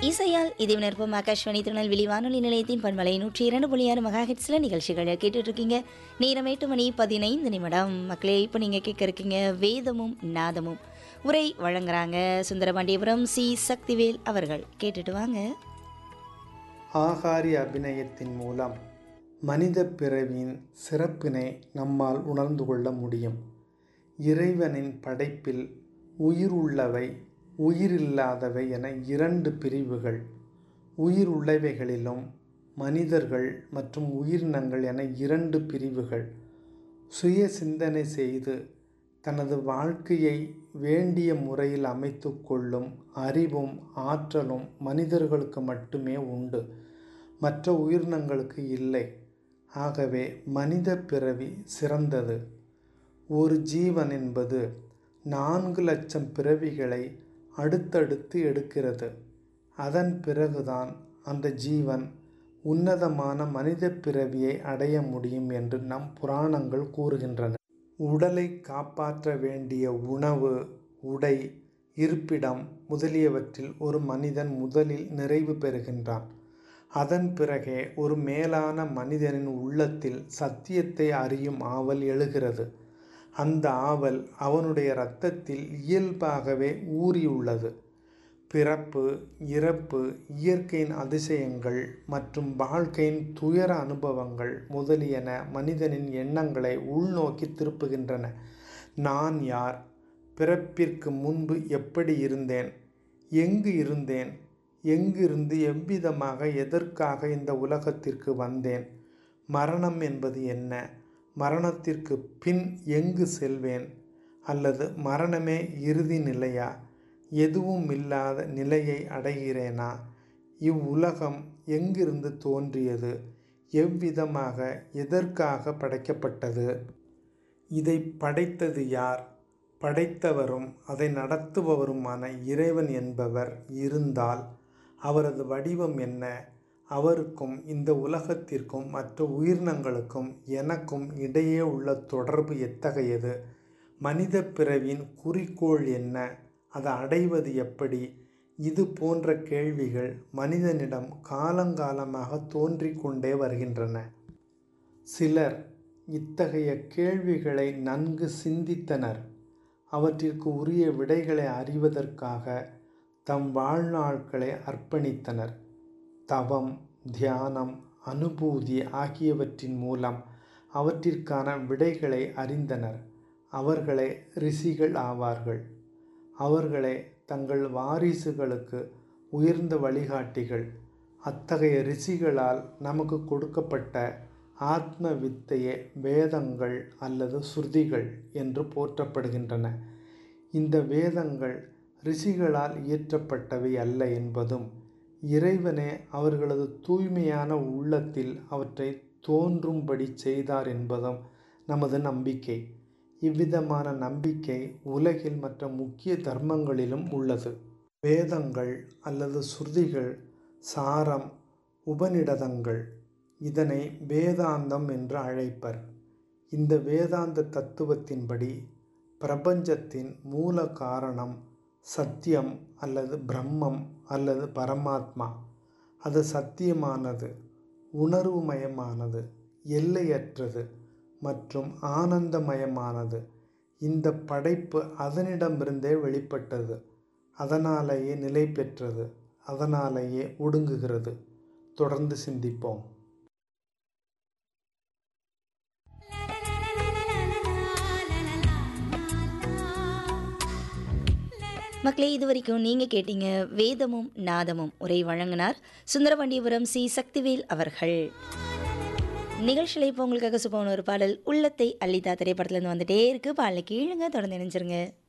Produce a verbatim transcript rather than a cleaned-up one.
இசையால் இதயவினர்ப்பும் ஆகாஷ்வாணி திருநெல்வேலி வானொலி நிலையத்தின் பண்பலை நூற்றி இரண்டு புள்ளி ஆறு மெகாஹெட்ஸ்ல நிகழ்ச்சிகளை கேட்டுட்டு இருக்கீங்க. நேரம் எட்டு மணி பதினைந்து நிமிடம். மக்களே, இப்போ நீங்க கேட்க இருக்கீங்க வேதமும் நாதமும். உரை வழங்குறாங்க சுந்தரபாண்டியபுரம் சி சக்திவேல் அவர்கள். கேட்டுட்டு வாங்க. ஆகாரி அபிநயத்தின் மூலம் மனித பிறவியின் சிறப்பினை நம்மால் உணர்ந்து கொள்ள முடியும். இறைவனின் படைப்பில் உயிர் உள்ளவை, உயிரில்லாதவை என இரண்டு பிரிவுகள். உயிர் உள்ளவைகளிலும் மனிதர்கள் மற்றும் உயிரினங்கள் என இரண்டு பிரிவுகள். சுய சிந்தனை செய்து தனது வாழ்க்கையை வேண்டிய முறையில் அமைத்து கொள்ளும் அறிவும் ஆற்றலும் மனிதர்களுக்கு மட்டுமே உண்டு, மற்ற உயிரினங்களுக்கு இல்லை. ஆகவே மனித பிறவி சிறந்தது. ஒரு ஜீவன் என்பது நான்கு லட்சம் பிறவிகளை அடுத்தடுத்து எடுக்கிறது. அதன் பிறகுதான் அந்த ஜீவன் உன்னதமான மனித பிறவியை அடைய முடியும் என்று நம் புராணங்கள் கூறுகின்றன. உடலை காப்பாற்ற வேண்டிய உணவு, உடை, இருப்பிடம் முதலியவற்றில் ஒரு மனிதன் முதலில் நிறைவு பெறுகின்றான். அதன் பிறகே ஒரு மேலான மனிதனின் உள்ளத்தில் சத்தியத்தை அறியும் ஆவல் எழுகிறது. அந்த ஆவல் அவனுடைய இரத்தத்தில் இயல்பாகவே ஊறியுள்ளது. பிறப்பு, இறப்பு, இயற்கையின் அதிசயங்கள் மற்றும் வாழ்க்கையின் துயர அனுபவங்கள் முதலியன மனிதனின் எண்ணங்களை உள்நோக்கி திருப்புகின்றன. நான் யார்? பிறப்பிற்கு முன்பு எப்படி இருந்தேன்? எங்கு இருந்தேன்? எங்கிருந்து எவ்விதமாக எதற்காக இந்த உலகத்திற்கு வந்தேன்? மரணம் என்பது என்ன? மரணத்திற்கு பின் எங்கு செல்வேன்? அல்லது மரணமே இறுதி நிலையா? எதுவும் இல்லாத நிலையை அடைகிறேனா? இவ்வுலகம் எங்கிருந்து தோன்றியது? எவ்விதமாக எதற்காக படைக்கப்பட்டது? இதை படைத்தது யார்? படைத்தவரும் அதை நடத்துபவருமான இறைவன் என்பவர் இருந்தால் அவரது வடிவம் என்ன? அவருக்கும் இந்த உலகத்திற்கும் மற்ற உயிரினங்களுக்கும் எனக்கும் இடையே உள்ள தொடர்பு எத்தகையது? மனித பிறவியின் குறிக்கோள் என்ன? அதை அடைவது எப்படி? இது போன்ற கேள்விகள் மனிதனிடம் காலங்காலமாக தோன்றிக் கொண்டே வருகின்றன. சிலர் இத்தகைய கேள்விகளை நன்கு சிந்தித்தனர். அவற்றிற்கு உரிய விடைகளை அறிவதற்காக தம் வாழ்நாட்களை அர்ப்பணித்தனர். தவம், தியானம், அனுபூதி ஆகியவற்றின் மூலம் அவற்றிற்கான விடைகளை அறிந்தனர். அவர்களே ரிஷிகள் ஆவார்கள். அவர்களே தங்கள் வாரிசுகளுக்கு உயர்ந்த வழிகாட்டிகள். அத்தகைய ரிஷிகளால் நமக்கு கொடுக்கப்பட்ட ஆத்ம வித்தையே வேதங்கள் அல்லது ஸ்ருதிகள் என்று போற்றப்படுகின்றன. இந்த வேதங்கள் ரிஷிகளால் இயற்றப்பட்டவை அல்ல என்பதும், இறைவனே அவர்களது தூய்மையான உள்ளத்தில் அவற்றை தோன்றும்படி செய்தார் என்பதும் நமது நம்பிக்கை. இவ்விதமான நம்பிக்கை உலகில் மற்ற முக்கிய தர்மங்களிலும் உள்ளது. வேதங்கள் அல்லது ஸ்ருதிகள் சாரம், உபநிடதங்கள். இதனை வேதாந்தம் என்று அழைப்பர். இந்த வேதாந்த தத்துவத்தின்படி பிரபஞ்சத்தின் மூல காரணம் சத்தியம் அல்லது பிரம்மம் அல்லது பரமாத்மா. அது சத்தியமானது, உணர்வுமயமானது, எல்லையற்றது மற்றும் ஆனந்தமயமானது. இந்த படைப்பு அதனிடமிருந்தே வெளிப்பட்டது. அதனாலேயே நிலை பெற்றது. அதனாலேயே ஒடுங்குகிறது. தொடர்ந்து சிந்திப்போம். மக்களே, இது வரைக்கும் நீங்கள் கேட்டீங்க வேதமும் நாதமும். உரை வழங்கினார் சுந்தரபாண்டியபுரம் சி சக்திவேல் அவர்கள். நிகழ்ச்சியில் இப்போ உங்களுக்காக சுபமான ஒரு பாடல் உள்ளத்தை அள்ளிதா திரைப்படத்துலேருந்து வந்துட்டே இருக்கு. பாடலை கீழுங்க, தொடர்ந்து இணைஞ்சிருங்க.